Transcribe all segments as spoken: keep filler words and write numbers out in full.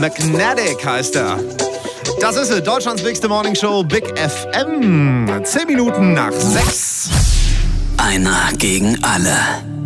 Magnetic heißt er. Das ist es, Deutschlands bigste Morningshow, Big F M. Zehn Minuten nach sechs. Einer gegen alle.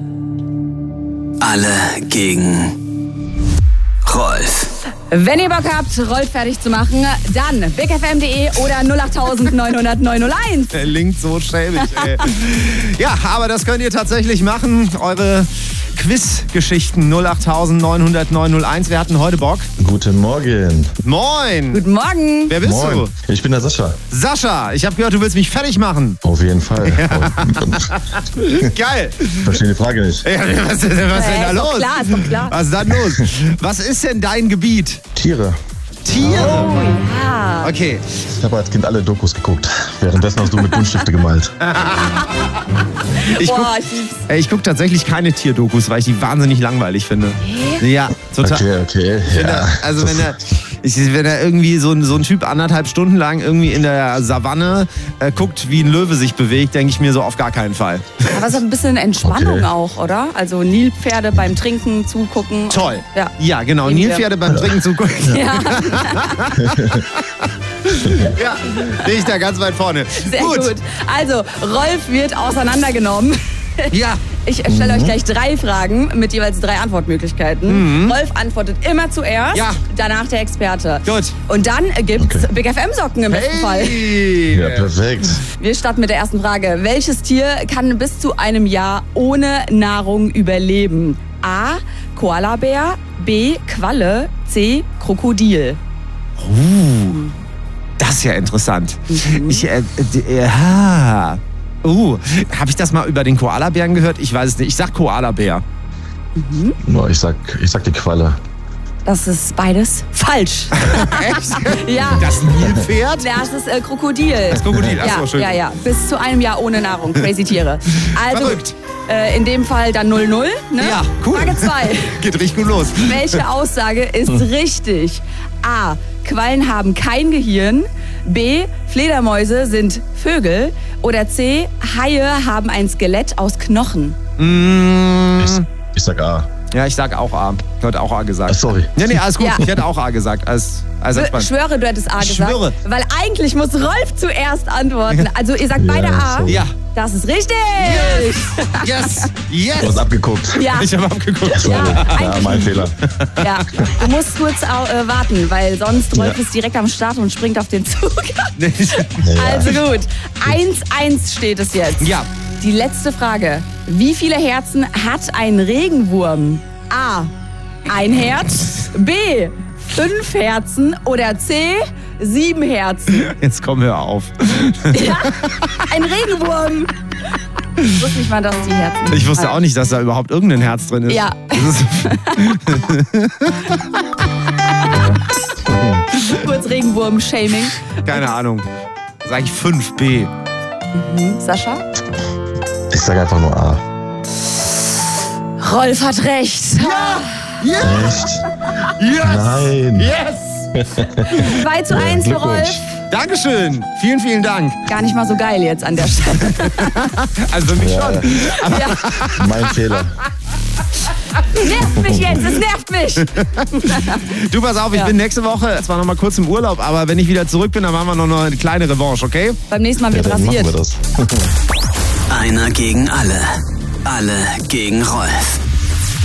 Alle gegen Rolf. Wenn ihr Bock habt, Rolf fertig zu machen, dann big f m punkt d e oder null acht neun null null neun null eins. Der Link so schäbig, ey. Ja, aber das könnt ihr tatsächlich machen. Eure Quiz-Geschichten null acht neun null null neun null eins. Wer hat denn heute Bock? Guten Morgen. Moin. Guten Morgen. Wer bist Moin. du? Ich bin der Sascha. Sascha, ich habe gehört, du willst mich fertig machen. Auf jeden Fall. Geil. Verstehe die Frage nicht. Ja, was ist denn, was ist denn da Äh, ist doch los? klar, ist doch klar. Was ist da los? Was ist denn dein Gebiet? Tiere. Tiere. Oh ja. Okay. Ich habe als Kind alle Dokus geguckt. Währenddessen hast du mit Buntstifte gemalt. Ich guck, Boah, ich lieb's. ey, ich guck tatsächlich keine Tierdokus, weil ich die wahnsinnig langweilig finde. Ja, total. Okay, okay. Wenn Ja. er, also wenn er, ich, wenn er irgendwie so ein, so ein Typ anderthalb Stunden lang irgendwie in der Savanne äh, guckt, wie ein Löwe sich bewegt, denke ich mir so auf gar keinen Fall. Aber so ein bisschen Entspannung Okay. auch, oder? Also Nilpferde beim Trinken zugucken. Toll. Ja. Ja, genau. Nehmen wir. Nilpferde beim Trinken zugucken. Ja, Ja, stehe ich da ganz weit vorne. sehr gut. Also, Rolf wird auseinandergenommen. Ja. Ich stelle euch gleich drei Fragen mit jeweils drei Antwortmöglichkeiten. Rolf antwortet immer zuerst, Ja. danach der Experte. Gut. Und dann gibt's Okay. Big F M-Socken im besten Fall. Hey. Ja, perfekt. Wir starten mit der ersten Frage. Welches Tier kann bis zu einem Jahr ohne Nahrung überleben? A. Koalabär, B. Qualle, C. Krokodil. Uh, das ist ja interessant. Ich, äh, äh, ja. Uh, habe ich das mal über den Koalabären gehört? Ich weiß es nicht. Ich sag Koalabär. Nur ich sag, ich sag die Qualle. Das ist beides falsch. Echt? Ja. Das Nilpferd? Das ist äh, Krokodil. Das Krokodil, achso, ja, schön. ja, ja. Bis zu einem Jahr ohne Nahrung. Crazy Tiere. Also, Verrückt. Äh, in dem Fall dann null null. Ne? Ja, cool. Frage zwei. Geht richtig gut los. Welche Aussage ist richtig? A. Quallen haben kein Gehirn. B. Fledermäuse sind Vögel. Oder C. Haie haben ein Skelett aus Knochen. Mm, Ich, ich sag A. ja, ich sag auch A. Ich hätte auch A gesagt. Ah, sorry. Nee, nee, alles gut. Ja. Ich hätte auch A gesagt. Alles, alles Ich entspannt. schwöre, du hättest A Ich gesagt. schwöre. Weil eigentlich muss Rolf zuerst antworten. Also ihr sagt Ja, beide A. sorry. Ja. Das ist richtig. Yes! Du hast Yes! abgeguckt. Ja. Ich habe abgeguckt. Sorry. Ja, eigentlich- mein Fehler. Ja, du musst kurz äh, warten, weil sonst Rolf ist direkt am Start und springt auf den Zug. Nee. Ja. Also gut, eins eins steht es jetzt. Ja. Die letzte Frage. Wie viele Herzen hat ein Regenwurm? A. Ein Herz. B. Fünf Herzen. Oder C. Sieben Herzen. Jetzt komm, hör auf. Ja, ein Regenwurm. Ich wusste nicht mal, dass die Herzen. Ich wusste auch nicht, dass da überhaupt irgendein Herz drin ist. Ja. Das ist Kurz Regenwurm-Shaming. keine Ahnung. Sag ich fünf B. Sascha? Ich sag einfach nur A. Rolf hat recht. Echt? Yes! Nein. Yes! zwei zu eins für Rolf. Glückwunsch. Dankeschön. Vielen, vielen Dank. Gar nicht mal so geil jetzt an der Stelle. Also für mich Ja. schon. Ja. Mein Fehler. Nervt mich jetzt, es nervt mich. Du, pass auf, ich Ja. bin nächste Woche zwar noch mal kurz im Urlaub, aber wenn ich wieder zurück bin, dann machen wir noch eine kleine Revanche, okay? Beim nächsten Mal Ja, wird dann machen rasiert. wir das. Einer gegen alle. Alle gegen Rolf.